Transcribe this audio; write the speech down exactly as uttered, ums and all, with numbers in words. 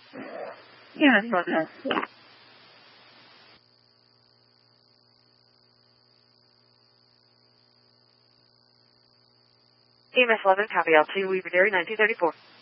Yeah, I saw that. Yeah. E M S eleven, copy L two, Weaver Dairy, nineteen thirty-four.